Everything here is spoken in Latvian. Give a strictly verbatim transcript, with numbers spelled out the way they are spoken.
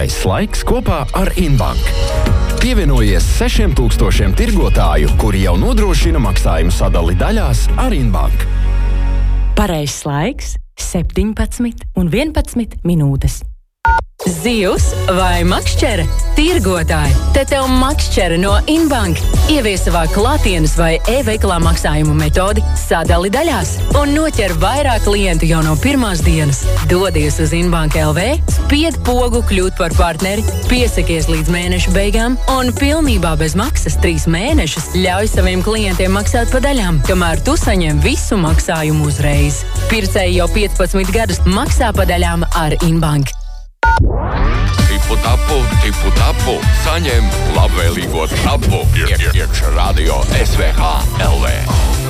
Pareizs laiks kopā ar Inbank. Pievienojies sešiem tūkstošiem tirgotāju, kuri jau nodrošina maksājumu sadali daļās ar Inbank. Pareizs laiks septiņpadsmit un vienpadsmit minūtes. Zivs vai makšķere? Tirgotāji, te tev makšķere no Inbank. Ievies savā klātienes vai e-veikalā maksājumu metodi sadali daļās un noķer vairāk klientu jau no pirmās dienas. Dodies uz Inbank L V, spied pogu kļūt par partneri, piesakies līdz mēneša beigām un pilnībā bez maksas trīs mēnešus ļauj saviem klientiem maksāt pa daļām, kamēr tu saņem visu maksājumu uzreiz. Pircēji jau piecpadsmit gadus maksā pa daļām ar Inbank. Tipu tapu, tipu tapu, saņem labvēlīgo tapu. Iekš radio S V H L V.